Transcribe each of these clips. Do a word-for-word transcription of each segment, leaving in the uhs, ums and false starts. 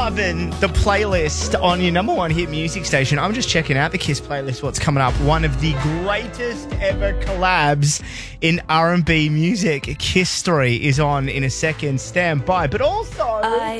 loving the playlist on your number one hit music station. I'm just checking out the Kiss playlist, what's coming up. One of the greatest ever collabs in R and B music. Kiss Story is on in a second. Stand by. But also, I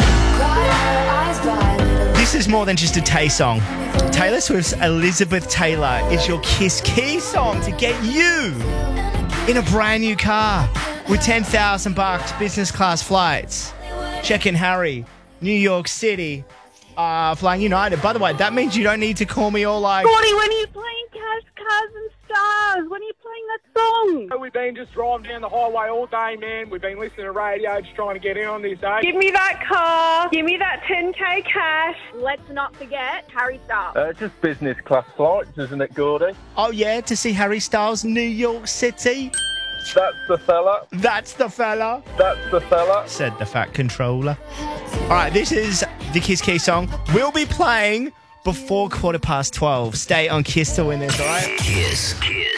this is more than just a Tay song. Taylor Swift's Elizabeth Taylor is your Kiss key song to get you in a brand new car with ten thousand bucks, business class flights. Check in Harry, New York City, uh, flying United. By the way, that means you don't need to call me all like... Gordy, when are you playing Cash, Cars and Stars? When are you playing that song? We've been just driving down the highway all day, man. We've been listening to radio, just trying to get in on this, eh? Give me that car. Give me that ten K cash. Let's not forget Harry Styles. Uh, just business class flights, isn't it, Gordy? Oh, yeah, to see Harry Styles, New York City. That's the fella. That's the fella. That's the fella. Said the fat controller. All right, this is the Kiss Key song. We'll be playing before quarter past twelve. Stay on Kiss to win this, all right? Kiss. Kiss.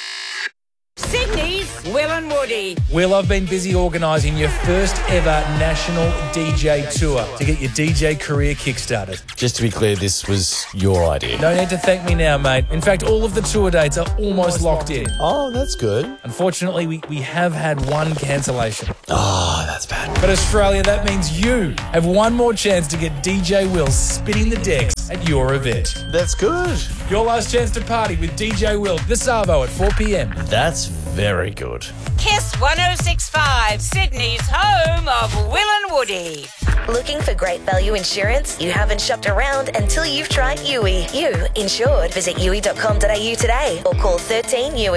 Sydney's Will and Woody. Will, I've been busy organising your first ever national D J tour to get your D J career kickstarted. Just to be clear, this was your idea. No need to thank me now, mate. In fact, all of the tour dates are almost locked in. Oh, that's good. Unfortunately, we, we have had one cancellation. Oh, that's bad. But Australia, that means you have one more chance to get D J Will spinning the decks at your event. That's good. Your last chance to party with D J Will this Savo at four p.m. That's very good. Kiss one oh six point five, Sydney's home of Will and Woody. Looking for great value insurance? You haven't shopped around until you've tried U I. You insured. Visit U I dot com dot a u today or call thirteen U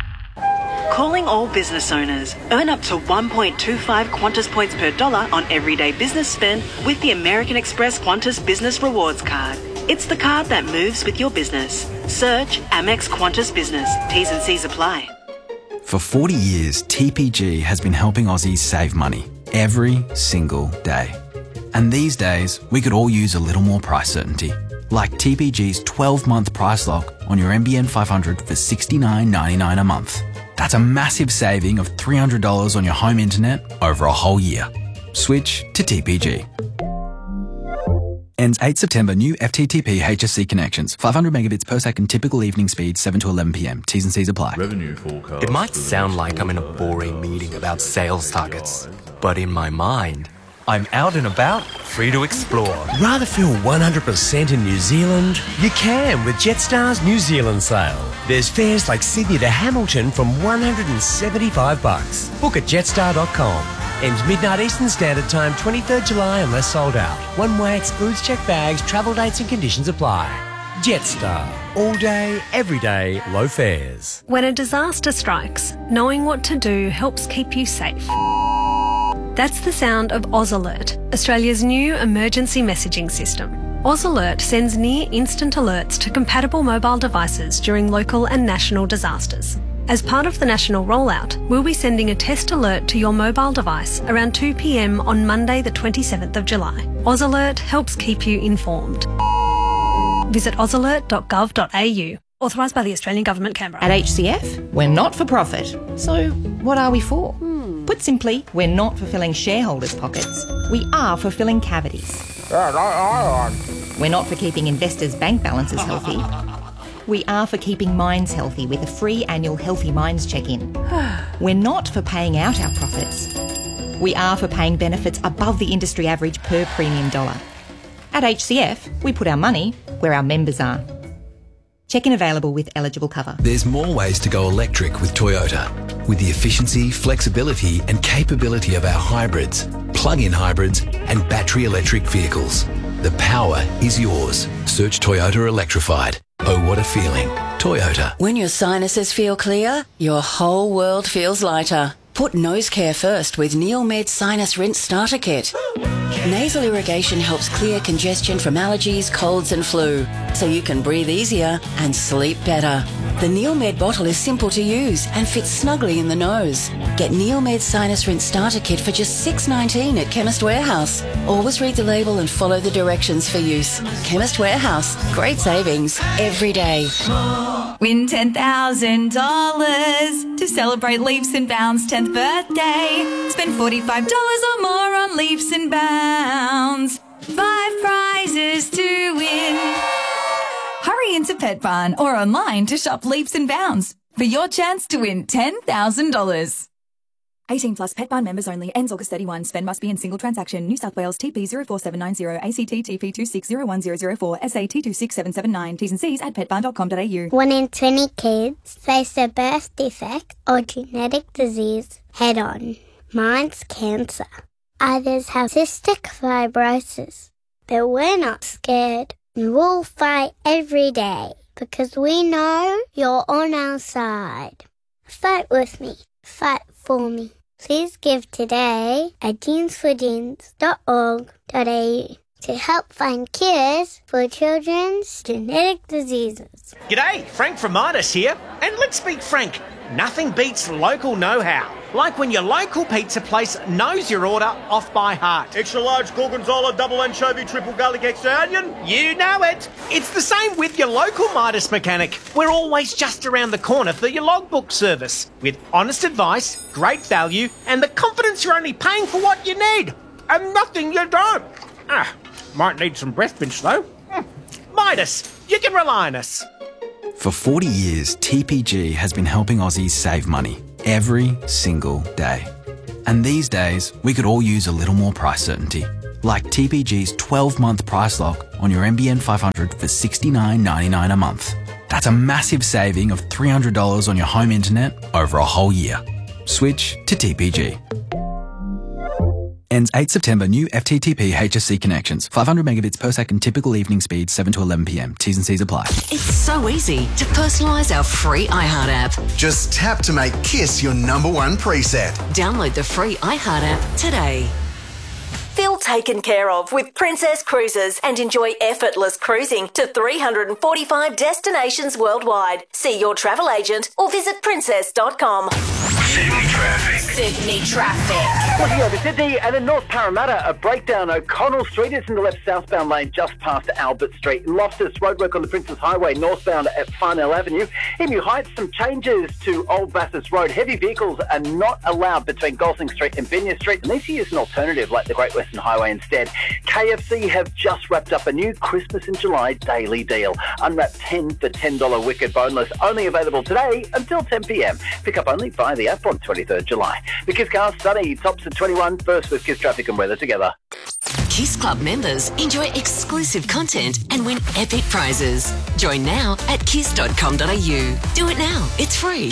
I. Calling all business owners. Earn up to one point two five Qantas points per dollar on everyday business spend with the American Express Qantas Business Rewards Card. It's the card that moves with your business. Search Amex Qantas Business. T's and C's apply. For forty years, T P G has been helping Aussies save money every single day. And these days, we could all use a little more price certainty. Like T P G's twelve-month price lock on your M B N five hundred for sixty-nine ninety-nine a month. That's a massive saving of three hundred dollars on your home internet over a whole year. Switch to T P G. Ends eighth September. New F T T P H S C connections. five hundred megabits per second. Typical evening speed seven to eleven p.m. T's and C's apply. Revenue forecast. It might sound like I'm in a boring meeting about sales targets, but in my mind, I'm out and about, free to explore. Rather feel one hundred percent in New Zealand? You can with Jetstar's New Zealand sale. There's fares like Sydney to Hamilton from one hundred seventy-five bucks. Book at jetstar dot com. Ends midnight Eastern Standard Time, twenty-third July unless sold out. One way excludes checked bags, travel dates and conditions apply. Jetstar. All day, every day, low fares. When a disaster strikes, knowing what to do helps keep you safe. That's the sound of Oz Alert, Australia's new emergency messaging system. Oz Alert sends near instant alerts to compatible mobile devices during local and national disasters. As part of the national rollout, we'll be sending a test alert to your mobile device around two p.m. on Monday the twenty-seventh of July. Oz Alert helps keep you informed. Visit oz alert dot gov dot a u. Authorised by the Australian Government, Canberra. At H C F, we're not for profit. So what are we for? Hmm. Put simply, we're not for filling shareholders' pockets. We are for filling cavities. We're not for keeping investors' bank balances healthy. We are for keeping minds healthy with a free annual Healthy Minds check-in. We're not for paying out our profits. We are for paying benefits above the industry average per premium dollar. At H C F, we put our money where our members are. Check-in available with eligible cover. There's more ways to go electric with Toyota. With the efficiency, flexibility and capability of our hybrids, plug-in hybrids and battery electric vehicles. The power is yours. Search Toyota Electrified. Oh, what a feeling. Toyota. When your sinuses feel clear, your whole world feels lighter. Put nose care first with NeilMed Sinus Rinse Starter Kit. Nasal irrigation helps clear congestion from allergies, colds and flu, so you can breathe easier and sleep better. The NeilMed bottle is simple to use and fits snugly in the nose. Get NeilMed Sinus Rinse Starter Kit for just six dollars nineteen at Chemist Warehouse. Always read the label and follow the directions for use. Chemist Warehouse. Great savings every day. Win ten thousand dollars to celebrate Leaps and Bounds' tenth birthday. Spend forty-five dollars or more on Leaps and Bounds. Five prize prizes to win. Hurry into Pet Barn or online to shop Leaps and Bounds for your chance to win ten thousand dollars. eighteen plus Pet Barn members only. Ends August thirty-first. Spend must be in single transaction. New South Wales T P zero four seven nine zero, A C T T P two six zero one zero zero four, S A T two six seven seven nine. T's and C's at pet barn dot com dot a u. One in twenty kids face a birth defect or genetic disease head on. Mine's cancer. Others have cystic fibrosis. But we're not scared. We'll fight every day because we know you're on our side. Fight with me. Fight for me. Please give today at jeans for jeans dot org dot a u to help find cures for children's genetic diseases. G'day, Frank from Midas here, and let's be frank, nothing beats local know-how. Like when your local pizza place knows your order off by heart. Extra large gorgonzola, double anchovy, triple garlic, extra onion. You know it. It's the same with your local Midas mechanic. We're always just around the corner for your logbook service. With honest advice, great value, and the confidence you're only paying for what you need. And nothing you don't. Ah, might need some breath mints though. Mm. Midas, you can rely on us. For forty years, T P G has been helping Aussies save money every single day. And these days, we could all use a little more price certainty. Like T P G's twelve-month price lock on your N B N five hundred for sixty-nine ninety-nine a month. That's a massive saving of three hundred dollars on your home internet over a whole year. Switch to T P G. Ends eighth September. New F T T P H S C connections. five hundred megabits per second typical evening speed, seven to eleven p m. T's and C's apply. It's so easy to personalise our free iHeart app. Just tap to make KISS your number one preset. Download the free iHeart app today. Feel taken care of with Princess Cruises and enjoy effortless cruising to three hundred forty-five destinations worldwide. See your travel agent or visit princess dot com. Sydney traffic. Sydney traffic. Looking over Sydney and in North Parramatta, a breakdown O'Connell Street is in the left southbound lane just past Albert Street. In Loftus, roadwork on the Princess Highway northbound at Farnell Avenue. Emu Heights, some changes to Old Bathurst Road. Heavy vehicles are not allowed between Gosling Street and Binya Street, and these use an alternative like the Great Western Highway instead. K F C have just wrapped up a new Christmas in July daily deal. Unwrap ten for ten dollars wicked boneless, only available today until ten p m. Pick up only via the app on twenty-third of July. The Kiss Car Sunny tops at twenty-one, first with Kiss Traffic and Weather together. Kiss Club members enjoy exclusive content and win epic prizes. Join now at kiss dot com dot a u. Do it now. It's free.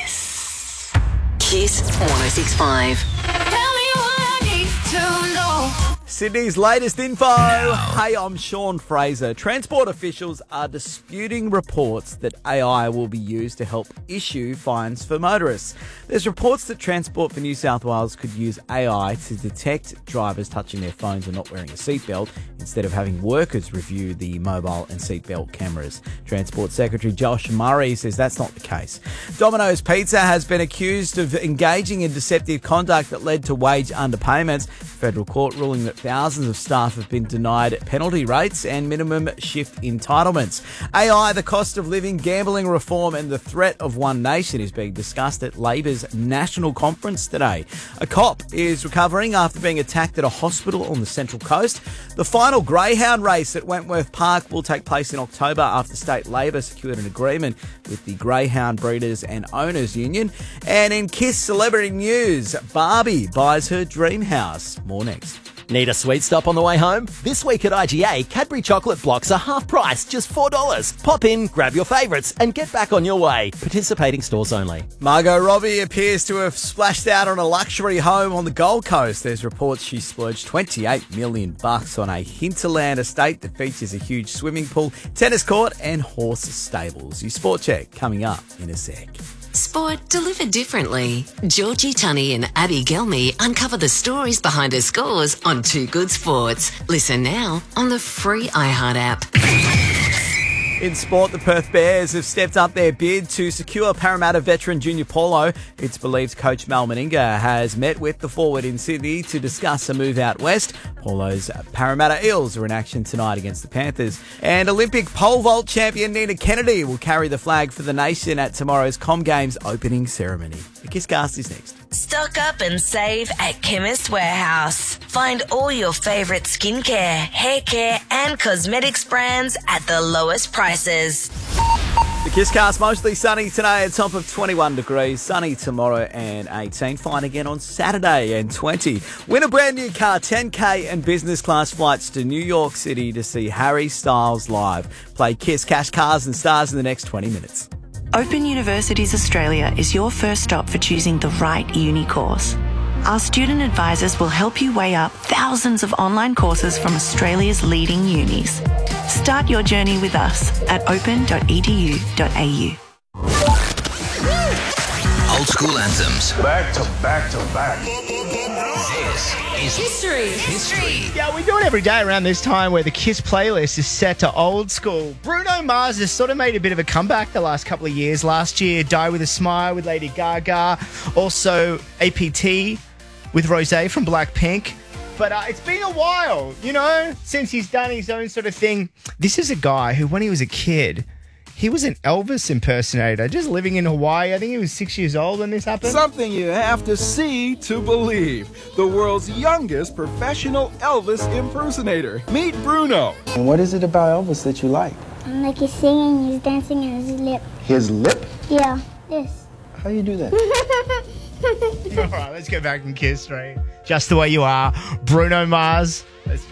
Kiss. Kiss one oh six point five. Tell me what I need to know. Sydney's latest info. Hey, I'm Sean Fraser. Transport officials are disputing reports that A I will be used to help issue fines for motorists. There's reports that Transport for New South Wales could use A I to detect drivers touching their phones or not wearing a seatbelt instead of having workers review the mobile and seatbelt cameras. Transport Secretary Josh Murray says that's not the case. Domino's Pizza has been accused of engaging in deceptive conduct that led to wage underpayments. Federal court ruling that thousands of staff have been denied penalty rates and minimum shift entitlements. A I, the cost of living, gambling reform and the threat of One Nation is being discussed at Labor's National Conference today. A cop is recovering after being attacked at a hospital on the Central Coast. The final greyhound race at Wentworth Park will take place in October after State Labor secured an agreement with the Greyhound Breeders and Owners Union. And in Kiss Celebrity News, Barbie buys her dream house. More next. Need a sweet stop on the way home? This week at I G A, Cadbury chocolate blocks are half price, just four dollars. Pop in, grab your favourites and get back on your way. Participating stores only. Margot Robbie appears to have splashed out on a luxury home on the Gold Coast. There's reports she splurged twenty-eight million bucks on a hinterland estate that features a huge swimming pool, tennis court and horse stables. Your sport check coming up in a sec. Sport delivered differently. Georgie Tunney and Abby Gelmy uncover the stories behind her scores on Two Good Sports. Listen now on the free iHeart app. In sport, the Perth Bears have stepped up their bid to secure Parramatta veteran Junior Paulo. It's believed coach Mal Meninga has met with the forward in Sydney to discuss a move out west. Paulo's Parramatta Eels are in action tonight against the Panthers. And Olympic pole vault champion Nina Kennedy will carry the flag for the nation at tomorrow's Com Games opening ceremony. The Kisscast is next. Stock up and save at Chemist Warehouse. Find all your favourite skincare, hair care and cosmetics brands at the lowest prices. The Kisscast, mostly sunny today, a top of twenty-one degrees, sunny tomorrow and eighteen, fine again on Saturday and twenty. Win a brand new car, ten K and business class flights to New York City to see Harry Styles live. Play Kiss Cash Cars and Stars in the next twenty minutes. Open Universities Australia is your first stop for choosing the right uni course. Our student advisors will help you weigh up thousands of online courses from Australia's leading unis. Start your journey with us at open dot e d u dot a u. Old school anthems. Back to back to back. This is History. History. Yeah, we do it every day around this time where the Kiss playlist is set to old school. Bruno Mars has sort of made a bit of a comeback the last couple of years. Last year, Die With A Smile with Lady Gaga. Also, A P T with Rosé from Blackpink. But uh, it's been a while, you know, since he's done his own sort of thing. This is a guy who, when he was a kid, he was an Elvis impersonator, just living in Hawaii. I think he was six years old when this happened. Something you have to see to believe. The world's youngest professional Elvis impersonator. Meet Bruno. And what is it about Elvis that you like? Like he's singing, he's dancing, and his lip. His lip? Yeah, this. How do you do that? All right, let's go back and Kiss Street. Just the way you are. Bruno Mars.